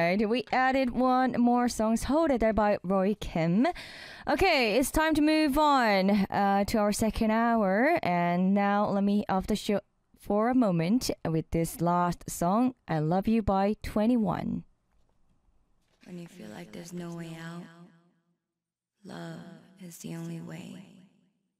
right, we added one more song, 서울의 by Roy Kim. Okay, it's time to move on to our second hour. And now let me off the show for a moment with this last song, I Love You by 21. When you feel like there's no way out, love is the only way.